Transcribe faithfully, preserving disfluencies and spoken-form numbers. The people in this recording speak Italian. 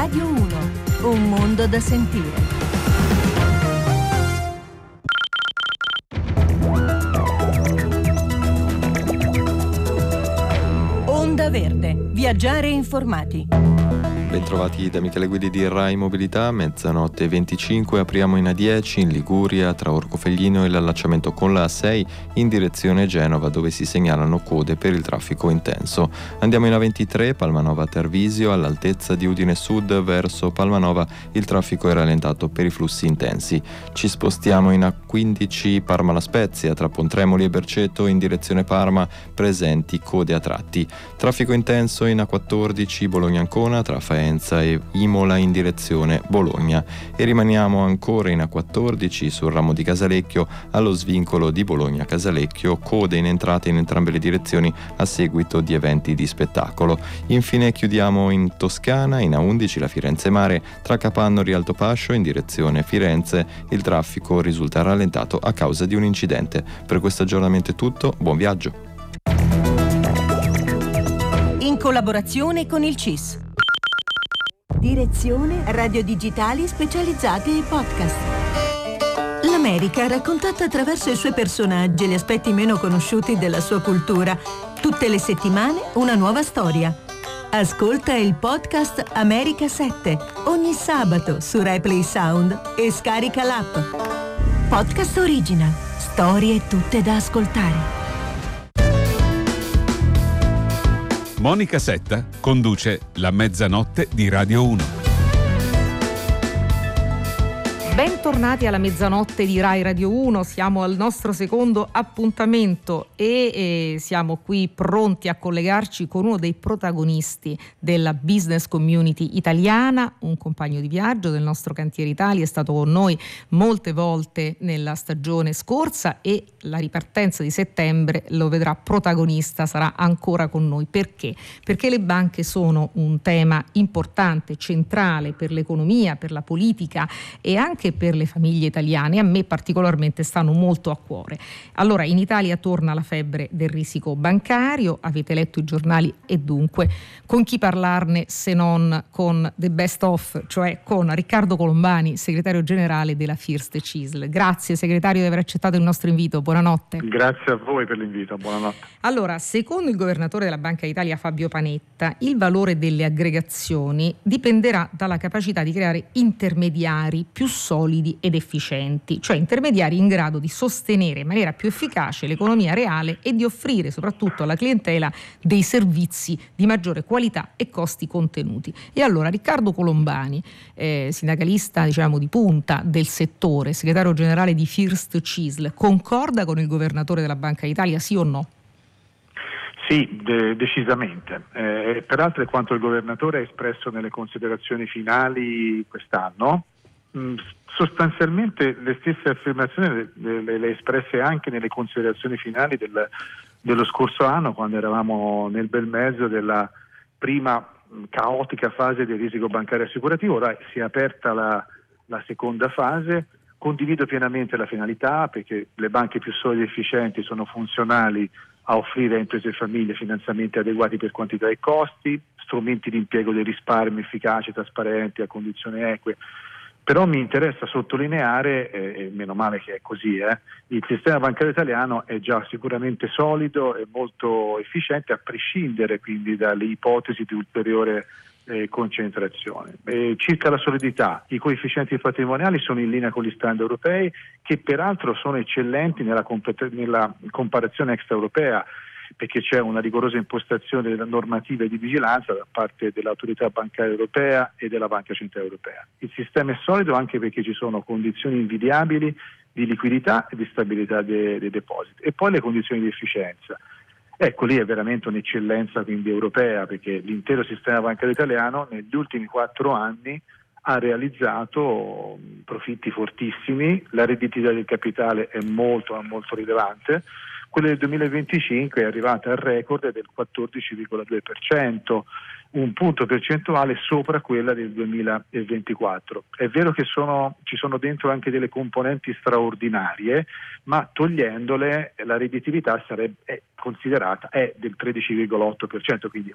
Radio uno, un mondo da sentire. Onda Verde, viaggiare informati. Bentrovati da Michele Guidi di Rai Mobilità. Mezzanotte e venticinque apriamo in A dieci in Liguria tra Orcofelino e l'allacciamento con la A sei in direzione Genova, dove si segnalano code per il traffico intenso. Andiamo in A ventitré Palmanova Tarvisio, all'altezza di Udine Sud verso Palmanova il traffico è rallentato per i flussi intensi. Ci spostiamo in A quindici Parma La Spezia tra Pontremoli e Berceto in direzione Parma, presenti code a tratti. Traffico intenso in A quattordici Bologna Ancona tra Faenza e Imola in direzione Bologna, e rimaniamo ancora in A quattordici sul ramo di Casalecchio allo svincolo di Bologna Casalecchio, code in entrata in entrambe le direzioni a seguito di eventi di spettacolo. Infine chiudiamo in Toscana in A undici la Firenze Mare tra Capannori e Altopascio in direzione Firenze, il traffico risulta rallentato a causa di un incidente. Per questo aggiornamento è tutto, buon viaggio. In collaborazione con il C I S. Direzione Radio Digitali Specializzate e Podcast. L'America raccontata attraverso i suoi personaggi e gli aspetti meno conosciuti della sua cultura. Tutte le settimane una nuova storia. Ascolta il podcast America sette ogni sabato su RaiPlay Sound e scarica l'app. Podcast Original. Storie tutte da ascoltare. Monica Setta conduce La Mezzanotte di Radio uno. Bentornati alla Mezzanotte di Rai Radio uno, siamo al nostro secondo appuntamento e eh, siamo qui pronti a collegarci con uno dei protagonisti della business community italiana, un compagno di viaggio del nostro Cantiere Italia, è stato con noi molte volte nella stagione scorsa e la ripartenza di settembre lo vedrà protagonista, sarà ancora con noi. Perché? Perché le banche sono un tema importante, centrale per l'economia, per la politica e anche per le famiglie italiane. A me particolarmente stanno molto a cuore. Allora, in Italia torna la febbre del risico bancario, avete letto i giornali e dunque con chi parlarne se non con the best of, cioè con Riccardo Colombani, segretario generale della First C I S L. Grazie segretario di aver accettato il nostro invito, buonanotte. Grazie a voi per l'invito, buonanotte. Allora, secondo il governatore della Banca d'Italia Fabio Panetta, il valore delle aggregazioni dipenderà dalla capacità di creare intermediari più solidi ed efficienti, cioè intermediari in grado di sostenere in maniera più efficace l'economia reale e di offrire soprattutto alla clientela dei servizi di maggiore qualità e costi contenuti. E allora Riccardo Colombani, eh, sindacalista diciamo di punta del settore, segretario generale di First C I S L, concorda con il governatore della Banca d'Italia, sì o no? Sì, de- decisamente. Eh, peraltro è quanto il governatore ha espresso nelle considerazioni finali quest'anno. Mm, sostanzialmente le stesse affermazioni le, le, le espresse anche nelle considerazioni finali del, dello scorso anno, quando eravamo nel bel mezzo della prima mh, caotica fase del risico bancario assicurativo. Ora si è aperta la, la seconda fase. Condivido pienamente la finalità, perché le banche più solide e efficienti sono funzionali a offrire a imprese e famiglie finanziamenti adeguati per quantità e costi, strumenti di impiego dei risparmi efficaci, trasparenti, a condizioni eque. Però mi interessa sottolineare, e eh, meno male che è così, eh, il sistema bancario italiano è già sicuramente solido e molto efficiente, a prescindere quindi dalle ipotesi di ulteriore eh, concentrazione. E circa la solidità, i coefficienti patrimoniali sono in linea con gli standard europei, che peraltro sono eccellenti nella, compet- nella comparazione extraeuropea, perché c'è una rigorosa impostazione della normativa e di vigilanza da parte dell'autorità bancaria europea e della Banca Centrale Europea. Il sistema è solido anche perché ci sono condizioni invidiabili di liquidità e di stabilità dei, dei depositi. E poi le condizioni di efficienza. Ecco, lì è veramente un'eccellenza quindi europea, perché l'intero sistema bancario italiano negli ultimi quattro anni ha realizzato profitti fortissimi, la redditività del capitale è molto, molto rilevante. Quella del duemilaventicinque è arrivata al record del quattordici virgola due per cento, un punto percentuale sopra quella del duemilaventiquattro. È vero che sono, ci sono dentro anche delle componenti straordinarie, ma togliendole la redditività sarebbe è considerata è del tredici virgola otto per cento, quindi